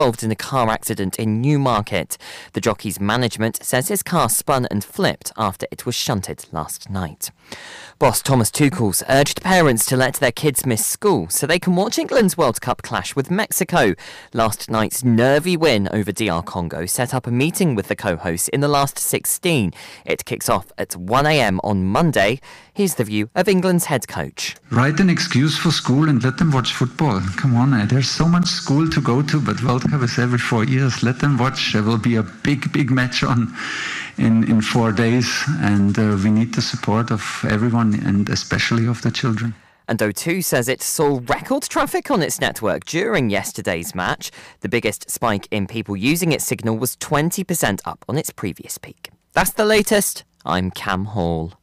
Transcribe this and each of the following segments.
involved in a car accident in Newmarket. The jockey's management says his car spun and flipped after it was shunted last night. Boss Thomas Tuchel's urged parents to let their kids miss school so they can watch England's World Cup clash with Mexico. Last night's nervy win over DR Congo set up a meeting with the co-hosts in the last 16. It kicks off at 1 a.m. on Monday. Here's the view of England's head coach. Write an excuse for school and let them watch football. Come on, there's so much school to go to, but World Cup is every 4 years. Let them watch. There will be a big match on in 4 days, and we need the support of everyone and especially of the children. And O2 says it saw record traffic on its network during yesterday's match. The biggest spike in people using its signal was 20% up on its previous peak. That's the latest. I'm Cam Hall.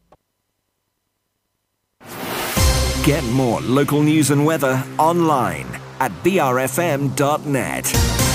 Get more local news and weather online at brfm.net.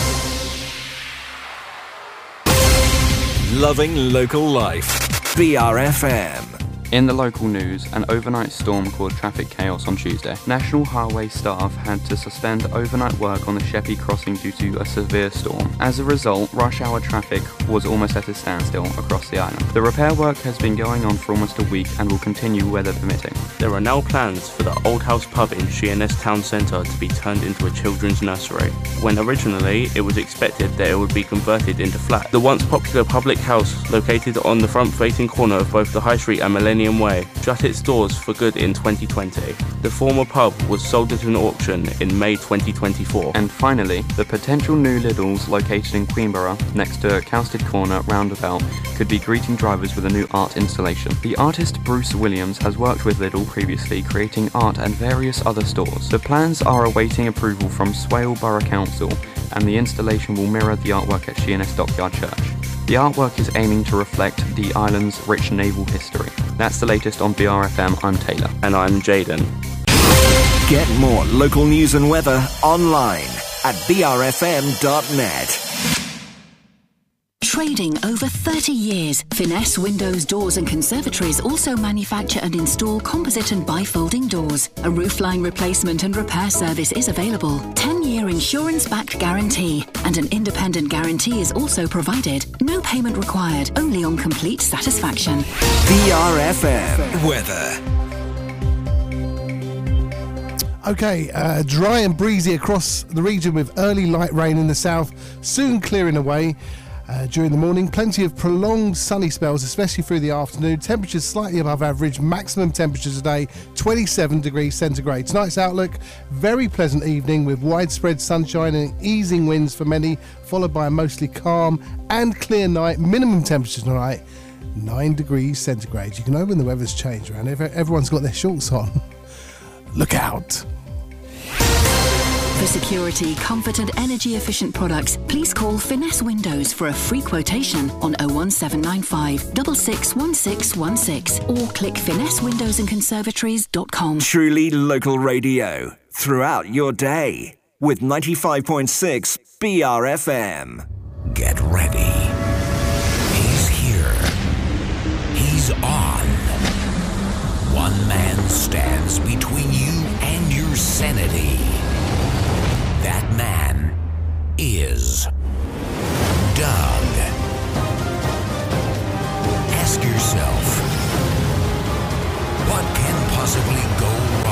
Loving local life. BRFM. In the local news, an overnight storm caused traffic chaos on Tuesday. National Highway staff had to suspend overnight work on the Sheppey crossing due to a severe storm. As a result, rush hour traffic was almost at a standstill across the island. The repair work has been going on for almost a week and will continue weather permitting. There are now plans for the Old House pub in Sheerness Town Centre to be turned into a children's nursery, when originally it was expected that it would be converted into flat. The once popular public house, located on the front-facing corner of both the High Street and Millennium Way, shut its doors for good in 2020. The former pub was sold at an auction in May 2024. And finally, the potential new Lidl's located in Queenborough, next to Cowsted Corner roundabout, could be greeting drivers with a new art installation. The artist Bruce Williams has worked with Lidl previously, creating art at various other stores. The plans are awaiting approval from Swale Borough Council, and the installation will mirror the artwork at Sheerness Dockyard Church. The artwork is aiming to reflect the island's rich naval history. That's the latest on BRFM. I'm Taylor. And I'm Jaden. Get more local news and weather online at brfm.net. Trading over 30 years, Finesse Windows, Doors and Conservatories also manufacture and install composite and bifolding doors. A roofline replacement and repair service is available. 10-year insurance-backed guarantee and an independent guarantee is also provided. No payment required, only on complete satisfaction. BRFM weather. Okay, dry and breezy across the region with early light rain in the south, soon clearing away. During the morning, plenty of prolonged sunny spells, especially through the afternoon. Temperatures slightly above average. Maximum temperatures today, 27 degrees centigrade. Tonight's outlook, very pleasant evening with widespread sunshine and easing winds for many, followed by a mostly calm and clear night. Minimum temperatures tonight, 9 degrees centigrade. You can know when the weather's changed around. Everyone's got their shorts on. Look out. For security, comfort and energy efficient products, please call Finesse Windows for a free quotation on 01795 661616 or click finessewindowsandconservatories.com. Truly local radio throughout your day with 95.6 BRFM. Get ready. He's here. He's on. One man stands between you and your sanity. That man is